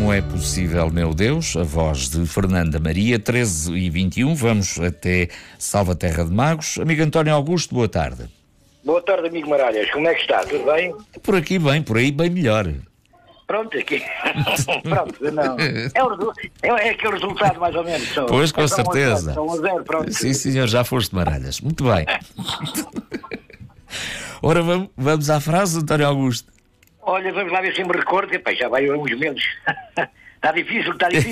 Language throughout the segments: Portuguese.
Como é possível, meu Deus, a voz de Fernanda Maria, 13h21, vamos até Salvaterra de Magos. Amigo António Augusto, boa tarde. Boa tarde, amigo Maralhas, como é que está? Tudo bem? Por aqui bem, por aí bem melhor. Pronto, aqui. Pronto, não. É aquele resultado mais ou menos. Pois, com certeza. São 1-0, pronto. Sim, senhor, já foste Maralhas. Muito bem. Ora, vamos à frase, António Augusto. Olha, vamos lá ver se me recordo. Epá, já vai uns meses. Está difícil.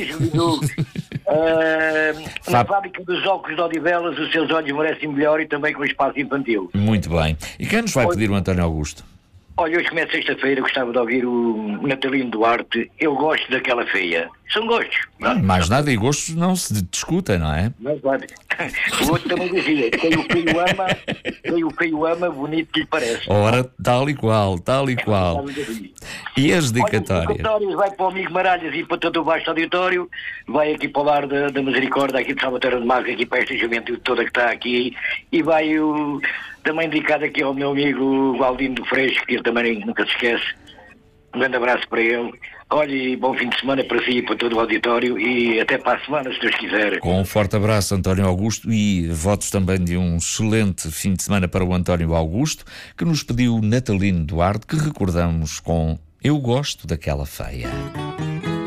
Na fábrica dos óculos de Odivelas, os seus olhos merecem melhor e também com o espaço infantil. Muito bem. E quem nos vai pedir o António Augusto? Olha, hoje começa sexta-feira, gostava de ouvir o Natalino Duarte. Eu gosto daquela feia. São gostos. Mais nada e gostos não se discutem, não é? Mas olha, o outro também dizia, quem o feio ama, bonito que lhe parece. Ora, tal e qual. E as dedicatórias? Olha, as dedicatórias vai para o amigo Maralhas e para todo o baixo auditório, vai aqui para o lar da Misericórdia, aqui de Salvaterra de Magos, aqui para esta juventude toda que está aqui, e vai também dedicado aqui ao meu amigo Galdino do Freixo, que ele também nunca se esquece. Um grande abraço para ele. Olha, e bom fim de semana para si e para todo o auditório e até para a semana, se Deus quiser. Com um forte abraço, António Augusto, e votos também de um excelente fim de semana para o António Augusto, que nos pediu Natalino Duarte, que recordamos com Eu Gosto Daquela Feia.